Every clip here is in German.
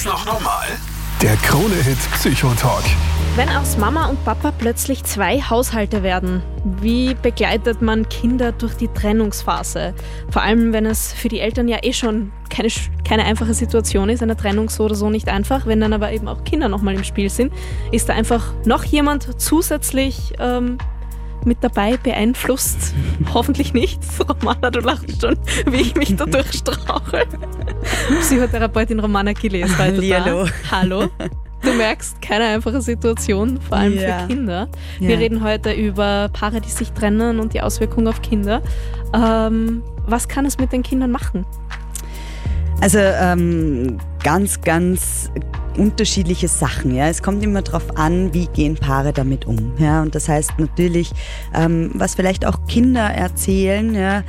Ist noch normal. Der Krone-Hit Psychotalk. Wenn aus Mama und Papa plötzlich 2 Haushalte werden, wie begleitet man Kinder durch die Trennungsphase? Vor allem, wenn es für die Eltern ja schon keine einfache Situation ist, eine Trennung so oder so nicht einfach, wenn dann aber eben auch Kinder nochmal im Spiel sind, ist da einfach noch jemand zusätzlich mit dabei beeinflusst? Hoffentlich nicht. Romana, du lachst schon, wie ich mich da durchstrauche. Psychotherapeutin Romana Gille ist heute da. Hallo. Du merkst, keine einfache Situation, vor allem für Kinder. Wir reden heute über Paare, die sich trennen und die Auswirkungen auf Kinder. Was kann es mit den Kindern machen? Also ganz, ganz unterschiedliche Sachen. Ja. Es kommt immer darauf an, wie gehen Paare damit um. Ja. Und das heißt natürlich, was vielleicht auch Kinder erzählen, ja,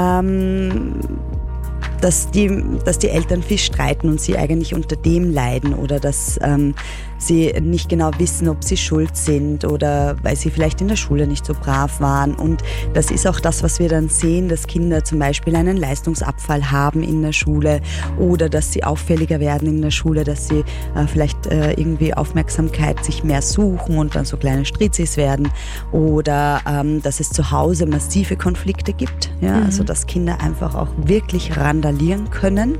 dass die Eltern viel streiten und sie eigentlich unter dem leiden oder dass sie nicht genau wissen, ob sie schuld sind oder weil sie vielleicht in der Schule nicht so brav waren. Und das ist auch das, was wir dann sehen, dass Kinder zum Beispiel einen Leistungsabfall haben in der Schule oder dass sie auffälliger werden in der Schule, dass sie vielleicht irgendwie Aufmerksamkeit sich mehr suchen und dann so kleine Strizis werden oder dass es zu Hause massive Konflikte gibt. Ja? Also dass Kinder einfach auch wirklich randalieren können.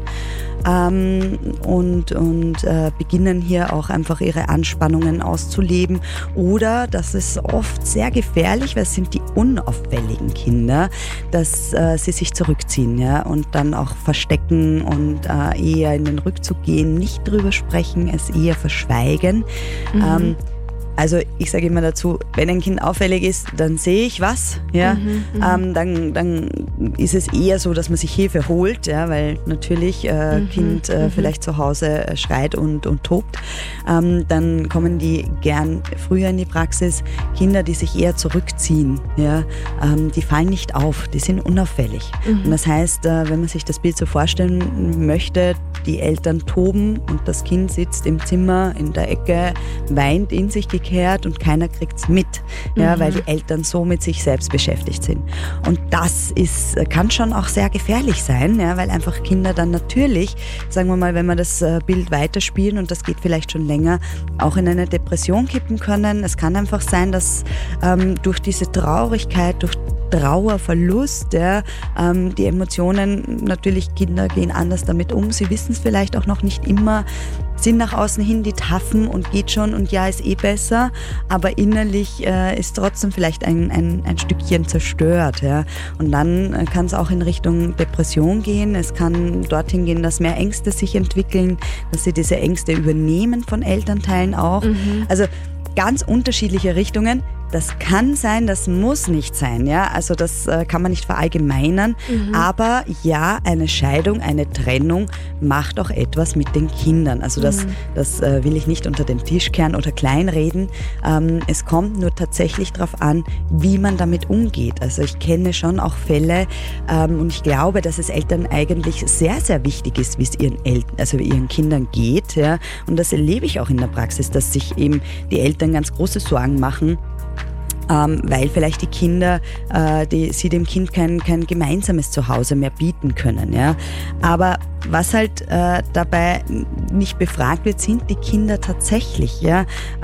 Und beginnen hier auch einfach ihre Anspannungen auszuleben. Oder, das ist oft sehr gefährlich, weil es sind die unauffälligen Kinder, dass sie sich zurückziehen, ja, und dann auch verstecken und eher in den Rückzug gehen, nicht drüber sprechen, es eher verschweigen. Also ich sage immer dazu, wenn ein Kind auffällig ist, dann sehe ich was. Ja? Dann ist es eher so, dass man sich Hilfe holt, ja? Weil natürlich Kind vielleicht zu Hause schreit und tobt. Dann kommen die gern früher in die Praxis. Kinder, die sich eher zurückziehen, ja? Die fallen nicht auf, die sind unauffällig. Und das heißt, wenn man sich das Bild so vorstellen möchte, die Eltern toben und das Kind sitzt im Zimmer in der Ecke, weint in sich gekehrt und keiner kriegt's mit, ja, weil die Eltern so mit sich selbst beschäftigt sind. Und das kann schon auch sehr gefährlich sein, ja, weil einfach Kinder dann natürlich, sagen wir mal, wenn wir das Bild weiterspielen und das geht vielleicht schon länger, auch in eine Depression kippen können. Es kann einfach sein, dass durch diese Traurigkeit, durch Trauer, Verlust, ja, die Emotionen, natürlich Kinder gehen anders damit um, sie wissen es vielleicht auch noch nicht immer, sind nach außen hin die Taffen und geht schon und ja, ist eh besser, aber innerlich ist trotzdem vielleicht ein Stückchen zerstört. Ja. Und dann kann es auch in Richtung Depression gehen, es kann dorthin gehen, dass mehr Ängste sich entwickeln, dass sie diese Ängste übernehmen von Elternteilen auch. Also ganz unterschiedliche Richtungen. Das kann sein, das muss nicht sein, ja. Also das kann man nicht verallgemeinern. Aber ja, eine Scheidung, eine Trennung macht auch etwas mit den Kindern. Also das will ich nicht unter den Tisch kehren oder kleinreden. Es kommt nur tatsächlich darauf an, wie man damit umgeht. Also ich kenne schon auch Fälle und ich glaube, dass es Eltern eigentlich sehr, sehr wichtig ist, wie es ihren Kindern geht. Ja. Und das erlebe ich auch in der Praxis, dass sich eben die Eltern ganz große Sorgen machen, weil vielleicht die Kinder, sie dem Kind kein gemeinsames Zuhause mehr bieten können. Ja. Aber was halt dabei nicht befragt wird, sind die Kinder tatsächlich. Ja.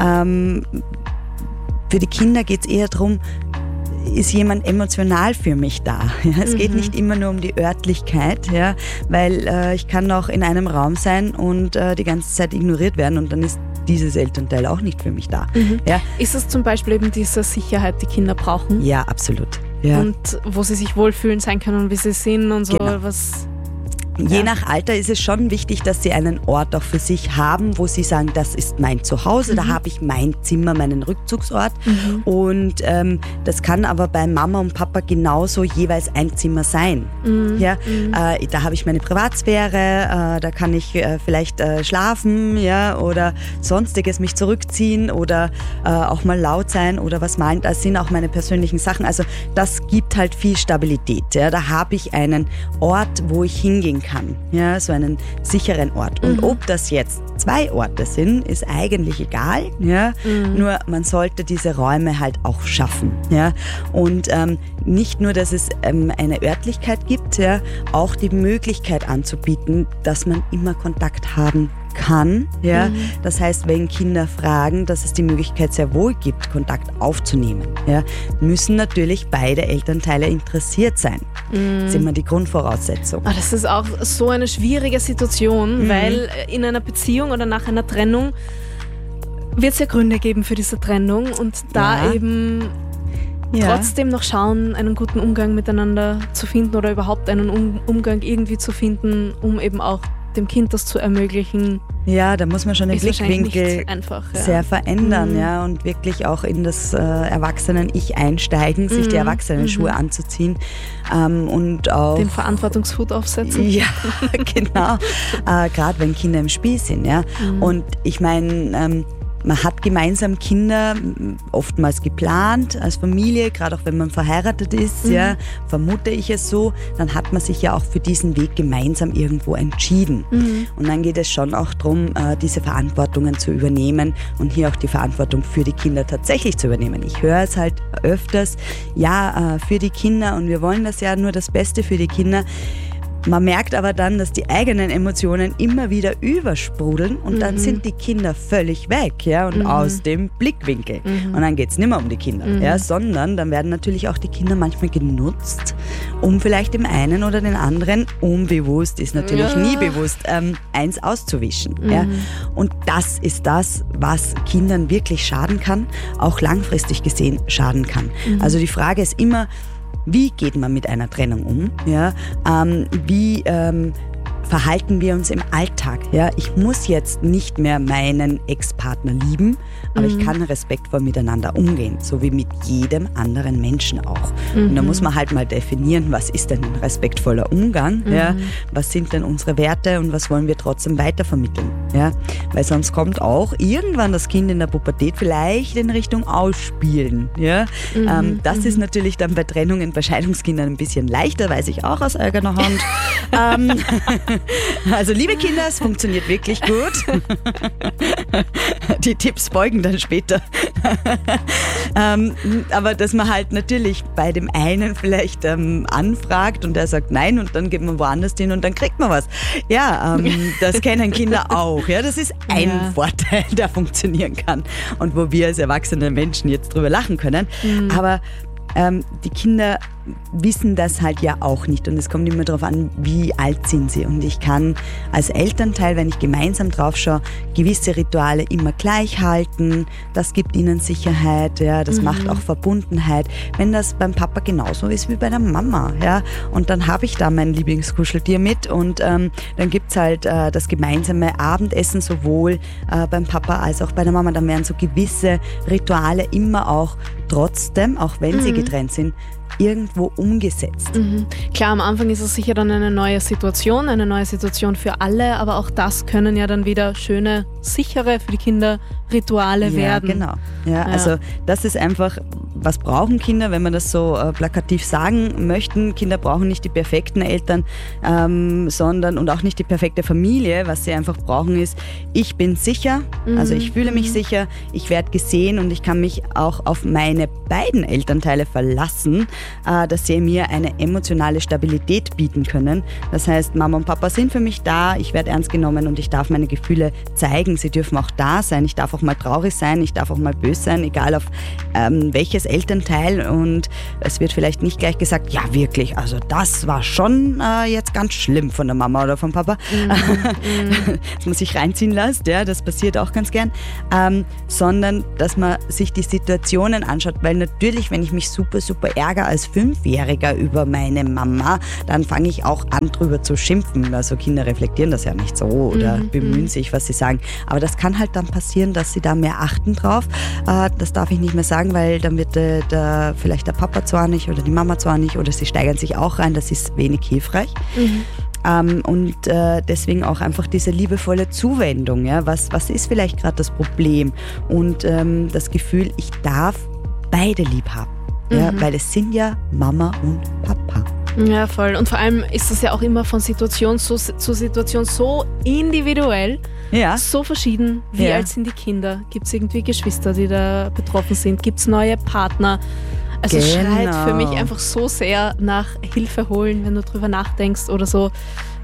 Für die Kinder geht es eher darum, ist jemand emotional für mich da? Ja, es geht nicht immer nur um die Örtlichkeit, ja, weil ich kann auch in einem Raum sein und die ganze Zeit ignoriert werden und dann ist dieses Elternteil auch nicht für mich da. Ja. Ist es zum Beispiel eben diese Sicherheit, die Kinder brauchen? Ja, absolut. Ja. Und wo sie sich wohlfühlen sein können und wie sie sind und so, genau. Je nach Alter ist es schon wichtig, dass sie einen Ort auch für sich haben, wo sie sagen, das ist mein Zuhause, da habe ich mein Zimmer, meinen Rückzugsort. Und das kann aber bei Mama und Papa genauso jeweils ein Zimmer sein. Ja? Da habe ich meine Privatsphäre, da kann ich vielleicht schlafen, ja, oder sonstiges, mich zurückziehen oder auch mal laut sein oder was malen. Das sind auch meine persönlichen Sachen. Also das gibt halt viel Stabilität. Ja? Da habe ich einen Ort, wo ich hingehen kann, ja, so einen sicheren Ort. Und ob das jetzt 2 Orte sind, ist eigentlich egal, ja, nur man sollte diese Räume halt auch schaffen, ja, und nicht nur, dass es eine Örtlichkeit gibt, ja, auch die Möglichkeit anzubieten, dass man immer Kontakt haben kann. Ja? Das heißt, wenn Kinder fragen, dass es die Möglichkeit sehr wohl gibt, Kontakt aufzunehmen, ja, müssen natürlich beide Elternteile interessiert sein. Das ist immer die Grundvoraussetzung. Das ist auch so eine schwierige Situation, weil in einer Beziehung oder nach einer Trennung wird es ja Gründe geben für diese Trennung und da eben trotzdem noch schauen, einen guten Umgang miteinander zu finden oder überhaupt einen Umgang irgendwie zu finden, um eben auch dem Kind das zu ermöglichen. Ja, da muss man schon den Blickwinkel sehr verändern, ja, und wirklich auch in das Erwachsenen-Ich einsteigen, sich die Erwachsenenschuhe anzuziehen und auch den Verantwortungshut aufsetzen. Ja, genau. Gerade wenn Kinder im Spiel sind, ja. Und ich meine, man hat gemeinsam Kinder, oftmals geplant als Familie, gerade auch wenn man verheiratet ist, ja, vermute ich es so, dann hat man sich ja auch für diesen Weg gemeinsam irgendwo entschieden. Und dann geht es schon auch darum, diese Verantwortungen zu übernehmen und hier auch die Verantwortung für die Kinder tatsächlich zu übernehmen. Ich höre es halt öfters, für die Kinder und wir wollen das ja nur das Beste für die Kinder. Man merkt aber dann, dass die eigenen Emotionen immer wieder übersprudeln und dann sind die Kinder völlig weg, ja, und aus dem Blickwinkel. Und dann geht es nicht mehr um die Kinder, ja, sondern dann werden natürlich auch die Kinder manchmal genutzt, um vielleicht dem einen oder den anderen, unbewusst, ist natürlich nie bewusst, eins auszuwischen. Ja. Und das ist das, was Kindern wirklich schaden kann, auch langfristig gesehen schaden kann. Also die Frage ist immer, wie geht man mit einer Trennung um? Ja? Wie verhalten wir uns im Alltag? Ja? Ich muss jetzt nicht mehr meinen Ex-Partner lieben, aber ich kann respektvoll miteinander umgehen, so wie mit jedem anderen Menschen auch. Und da muss man halt mal definieren, was ist denn ein respektvoller Umgang? Ja? Was sind denn unsere Werte und was wollen wir trotzdem weitervermitteln? Ja? Weil sonst kommt auch irgendwann das Kind in der Pubertät vielleicht in Richtung Ausspielen. Ja? Das ist natürlich dann bei Trennungen, bei Scheidungskindern ein bisschen leichter, weiß ich auch aus eigener Hand. Also liebe Kinder, es funktioniert wirklich gut. Die Tipps folgen dann später. Aber dass man halt natürlich bei dem einen vielleicht anfragt und der sagt nein und dann geht man woanders hin und dann kriegt man was. Ja, das kennen Kinder auch. Ja, das ist ein Vorteil, der funktionieren kann und wo wir als erwachsene Menschen jetzt drüber lachen können. Aber die Kinder wissen das halt ja auch nicht und es kommt immer darauf an, wie alt sind sie. Und ich kann als Elternteil, wenn ich gemeinsam drauf schaue, gewisse Rituale immer gleich halten. Das gibt ihnen Sicherheit, ja, das macht auch Verbundenheit. Wenn das beim Papa genauso ist wie bei der Mama, ja, und dann habe ich da mein Lieblingskuscheltier mit und dann gibt's halt das gemeinsame Abendessen sowohl beim Papa als auch bei der Mama. Dann werden so gewisse Rituale immer auch trotzdem, auch wenn sie getrennt sind, irgendwo umgesetzt. Klar, am Anfang ist es sicher dann eine neue Situation für alle, aber auch das können ja dann wieder schöne, sichere für die Kinder Rituale werden. Genau. Ja, also das ist einfach, was brauchen Kinder, wenn man das so plakativ sagen möchten. Kinder brauchen nicht die perfekten Eltern, sondern und auch nicht die perfekte Familie. Was sie einfach brauchen ist, ich bin sicher, also ich fühle mich sicher, ich werde gesehen und ich kann mich auch auf meine beiden Elternteile verlassen, dass sie mir eine emotionale Stabilität bieten können. Das heißt, Mama und Papa sind für mich da, ich werde ernst genommen und ich darf meine Gefühle zeigen. Sie dürfen auch da sein, ich darf auch mal traurig sein, ich darf auch mal böse sein, egal auf welches Elternteil. Und es wird vielleicht nicht gleich gesagt, ja wirklich, also das war schon jetzt ganz schlimm von der Mama oder vom Papa, dass man sich reinziehen lässt, ja, das passiert auch ganz gern, sondern dass man sich die Situationen anschaut, weil natürlich, wenn ich mich super ärgere als 5-Jähriger über meine Mama, dann fange ich auch an, drüber zu schimpfen. Also Kinder reflektieren das ja nicht so oder bemühen sich, was sie sagen. Aber das kann halt dann passieren, dass sie da mehr achten drauf. Das darf ich nicht mehr sagen, weil dann wird vielleicht der Papa zwar nicht oder die Mama zwar nicht oder sie steigern sich auch rein. Das ist wenig hilfreich. Und deswegen auch einfach diese liebevolle Zuwendung. Ja? Was ist vielleicht gerade das Problem? Und das Gefühl, ich darf beide lieb haben. Ja, weil es sind ja Mama und Papa. Ja, voll. Und vor allem ist das ja auch immer von Situation zu Situation so individuell, so verschieden. Wie alt sind die Kinder? Gibt es irgendwie Geschwister, die da betroffen sind? Gibt es neue Partner? Also es schreit für mich einfach so sehr nach Hilfe holen, wenn du drüber nachdenkst oder so.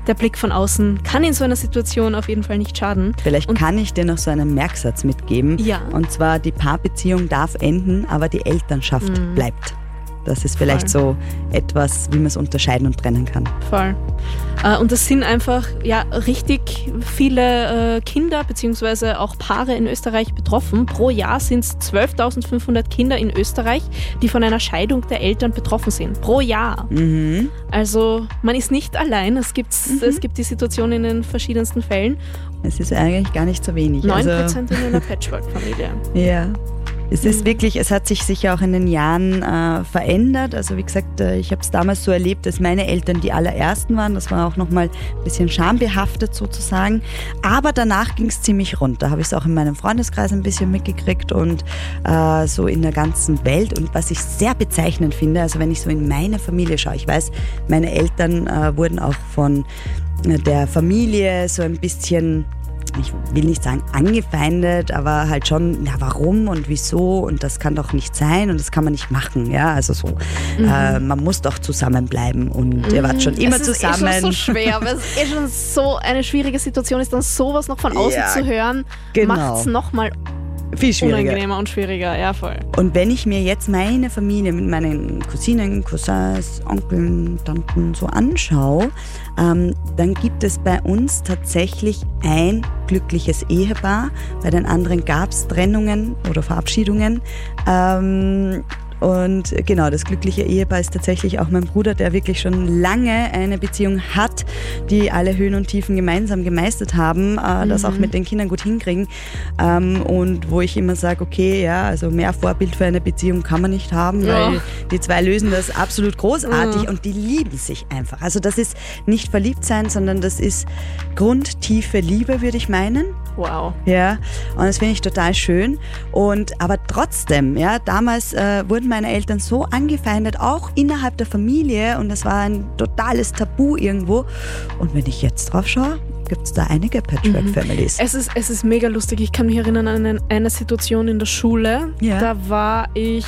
der Blick von außen kann in so einer Situation auf jeden Fall nicht schaden. Vielleicht kann ich dir noch so einen Merksatz mitgeben. Ja. Und zwar, die Paarbeziehung darf enden, aber die Elternschaft bleibt. Das ist vielleicht so etwas, wie man es unterscheiden und trennen kann. Voll. Und es sind einfach richtig viele Kinder bzw. auch Paare in Österreich betroffen. Pro Jahr sind es 12.500 Kinder in Österreich, die von einer Scheidung der Eltern betroffen sind. Pro Jahr. Mhm. Also man ist nicht allein. Es gibt die Situation in den verschiedensten Fällen. Es ist eigentlich gar nicht so wenig. 9% in einer Patchwork-Familie. Ja. Es ist wirklich, es hat sich sicher auch in den Jahren verändert. Also wie gesagt, ich habe es damals so erlebt, dass meine Eltern die allerersten waren. Das war auch nochmal ein bisschen schambehaftet sozusagen. Aber danach ging es ziemlich runter. Habe ich es auch in meinem Freundeskreis ein bisschen mitgekriegt und so in der ganzen Welt. Und was ich sehr bezeichnend finde, also wenn ich so in meine Familie schaue, ich weiß, meine Eltern wurden auch von der Familie so ein bisschen, ich will nicht sagen angefeindet, aber halt schon, warum und wieso und das kann doch nicht sein und das kann man nicht machen, ja, also so, man muss doch zusammenbleiben und ihr wart schon immer zusammen. Es ist schon so schwer, weil es schon so eine schwierige Situation ist, dann sowas noch von außen zu hören, macht es nochmal viel schwieriger. Unangenehmer und schwieriger, ja voll. Und wenn ich mir jetzt meine Familie mit meinen Cousinen, Cousins, Onkeln, Tanten so anschaue, dann gibt es bei uns tatsächlich ein glückliches Ehepaar. Bei den anderen gab es Trennungen oder Verabschiedungen. Und genau, das glückliche Ehepaar ist tatsächlich auch mein Bruder, der wirklich schon lange eine Beziehung hat, die alle Höhen und Tiefen gemeinsam gemeistert haben, das auch mit den Kindern gut hinkriegen. Und wo ich immer sage, okay, ja, also mehr Vorbild für eine Beziehung kann man nicht haben, weil die zwei lösen das absolut großartig und die lieben sich einfach. Also das ist nicht verliebt sein, sondern das ist grundtiefe Liebe, würde ich meinen. Wow. Ja, und das finde ich total schön. Aber trotzdem, ja, damals wurden meine Eltern so angefeindet, auch innerhalb der Familie, und das war ein totales Tabu irgendwo. Und wenn ich jetzt drauf schaue, gibt es da einige Patchwork-Families. Es ist mega lustig. Ich kann mich erinnern an eine Situation in der Schule. Ja. Da war ich,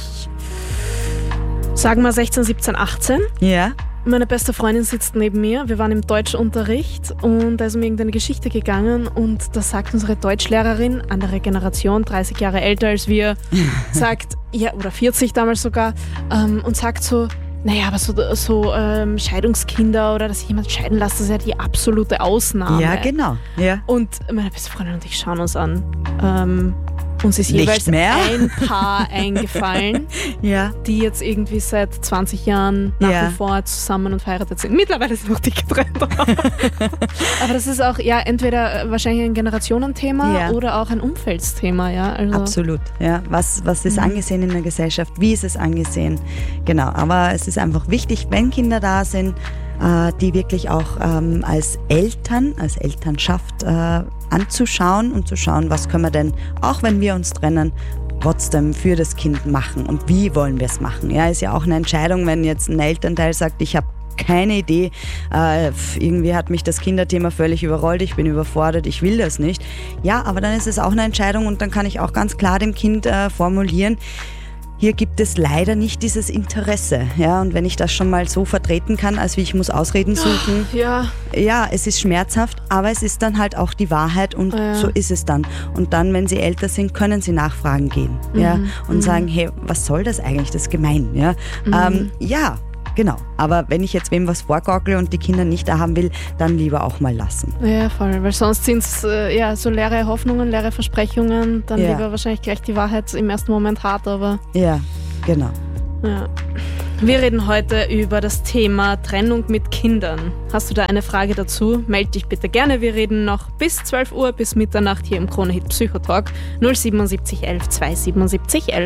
sagen wir 16, 17, 18. Ja. Meine beste Freundin sitzt neben mir. Wir waren im Deutschunterricht und da ist um irgendeine Geschichte gegangen und da sagt unsere Deutschlehrerin, andere Generation, 30 Jahre älter als wir, sagt, ja, oder 40 damals sogar, und sagt so, naja, aber so Scheidungskinder oder dass sich jemand scheiden lässt, das ist ja die absolute Ausnahme. Ja, genau. Ja. Und meine beste Freundin und ich schauen uns an. Uns ist jeweils ein Paar eingefallen, die jetzt irgendwie seit 20 Jahren nach wie vor zusammen und verheiratet sind. Mittlerweile sind noch die getrennt. Aber das ist auch entweder wahrscheinlich ein Generationenthema oder auch ein Umfeldsthema. Ja? Also absolut. Ja. Was ist angesehen in der Gesellschaft? Wie ist es angesehen? Genau, aber es ist einfach wichtig, wenn Kinder da sind, die wirklich auch als Eltern, als Elternschaft anzuschauen und zu schauen, was können wir denn, auch wenn wir uns trennen, trotzdem für das Kind machen und wie wollen wir es machen. Ja, ist ja auch eine Entscheidung, wenn jetzt ein Elternteil sagt, ich habe keine Idee, irgendwie hat mich das Kinderthema völlig überrollt, ich bin überfordert, ich will das nicht. Ja, aber dann ist es auch eine Entscheidung und dann kann ich auch ganz klar dem Kind formulieren, hier gibt es leider nicht dieses Interesse. Ja, und wenn ich das schon mal so vertreten kann, als wie ich muss Ausreden suchen. Ja, es ist schmerzhaft, aber es ist dann halt auch die Wahrheit und so ist es dann. Und dann, wenn sie älter sind, können sie nachfragen gehen. Und sagen, hey, was soll das eigentlich, das ist gemein. Ja, genau. Aber wenn ich jetzt wem was vorgaukle und die Kinder nicht da haben will, dann lieber auch mal lassen. Ja, voll. Weil sonst sind es so leere Hoffnungen, leere Versprechungen. Dann lieber wahrscheinlich gleich die Wahrheit im ersten Moment hart, aber... Ja, genau. Ja. Wir reden heute über das Thema Trennung mit Kindern. Hast du da eine Frage dazu? Meld dich bitte gerne. Wir reden noch bis 12 Uhr, bis Mitternacht hier im Krone Hit Psychotalk 077 11 277 11.